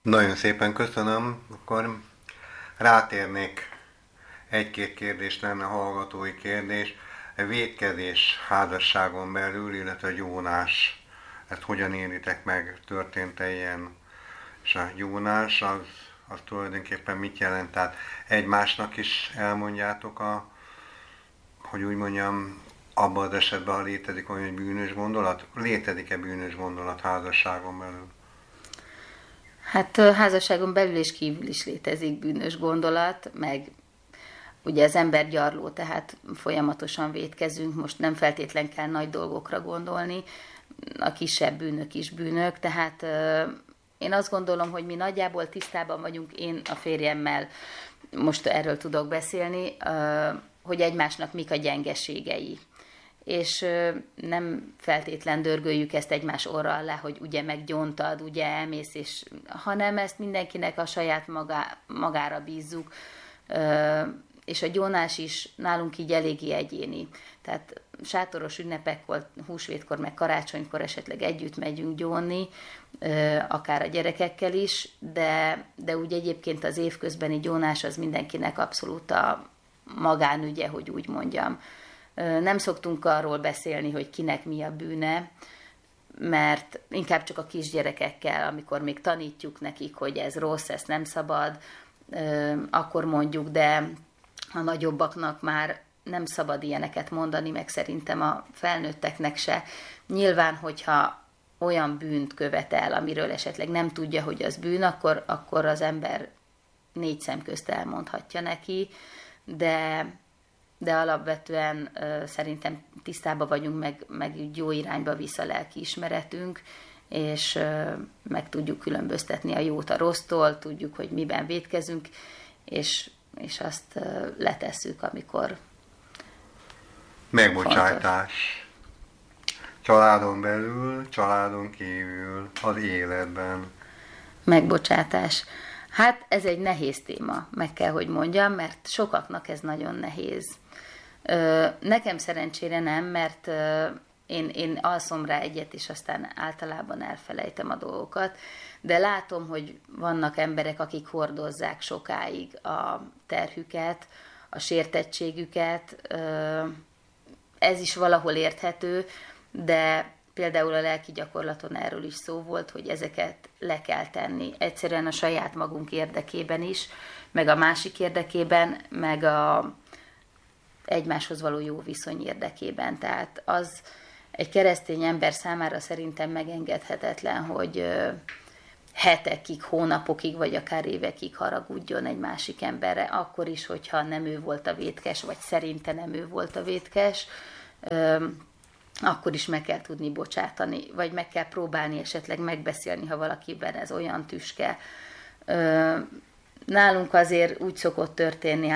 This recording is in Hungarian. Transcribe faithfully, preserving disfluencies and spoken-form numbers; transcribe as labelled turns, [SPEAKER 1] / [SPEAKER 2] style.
[SPEAKER 1] Nagyon szépen köszönöm. Akkor rátérnék, egy-két kérdés lenne, hallgatói kérdés. A vétkezés házasságon belül, illetve a gyónás, ezt hogyan élitek meg? Történt-e ilyen? És a gyónás az, az tulajdonképpen mit jelent? Tehát egymásnak is elmondjátok, a, hogy úgy mondjam, abban az esetben, ha létezik olyan, hogy bűnös gondolat? Létezik-e bűnös gondolat házasságon belül?
[SPEAKER 2] Hát házasságon belül és kívül is létezik bűnös gondolat, meg ugye az ember gyarló, tehát folyamatosan vétkezünk, most nem feltétlen kell nagy dolgokra gondolni, a kisebb bűnök is bűnök, tehát én azt gondolom, hogy mi nagyjából tisztában vagyunk, én a férjemmel most erről tudok beszélni, hogy egymásnak mik a gyengeségei. És nem feltétlen dörgöljük ezt egymás orra alá, hogy ugye meggyontad, ugye elmész, és, hanem ezt mindenkinek a saját magá, magára bízzuk. És a gyónás is nálunk így eléggé egyéni. Tehát sátoros ünnepekor, húsvétkor, meg karácsonykor esetleg együtt megyünk gyónni, akár a gyerekekkel is, de, de úgy egyébként az évközbeni gyónás az mindenkinek abszolút a magánügye, hogy úgy mondjam. Nem szoktunk arról beszélni, hogy kinek mi a bűne, mert inkább csak a kisgyerekekkel, amikor még tanítjuk nekik, hogy ez rossz, ezt nem szabad, akkor mondjuk, de a nagyobbaknak már nem szabad ilyeneket mondani, meg szerintem a felnőtteknek se. Nyilván, hogyha olyan bűnt követel, amiről esetleg nem tudja, hogy az bűn, akkor, akkor az ember négy szem közt elmondhatja neki, de, de alapvetően uh, szerintem tisztában vagyunk, meg, meg jó irányba visz a lelkiismeretünk, és uh, meg tudjuk különböztetni a jót a rossztól, tudjuk, hogy miben vétkezünk, és, és azt uh, letesszük, amikor
[SPEAKER 1] Megbocsátás. Családon belül, családon kívül, az életben.
[SPEAKER 2] Megbocsátás. Hát ez egy nehéz téma, meg kell, hogy mondjam, mert sokaknak ez nagyon nehéz. Nekem szerencsére nem, mert én, én alszom rá egyet, és aztán általában elfelejtem a dolgokat, de látom, hogy vannak emberek, akik hordozzák sokáig a terhüket, a sértettségüket. Ez is valahol érthető, de például a lelki gyakorlaton erről is szó volt, hogy ezeket le kell tenni. Egyszerűen a saját magunk érdekében is, meg a másik érdekében, meg a egymáshoz való jó viszony érdekében. Tehát az egy keresztény ember számára szerintem megengedhetetlen, hogy hetekig, hónapokig, vagy akár évekig haragudjon egy másik emberre, akkor is, hogyha nem ő volt a vétkes, vagy szerinte nem ő volt a vétkes, akkor is meg kell tudni bocsátani, vagy meg kell próbálni esetleg megbeszélni, ha valakiben ez olyan tüske. Nálunk azért úgy szokott történni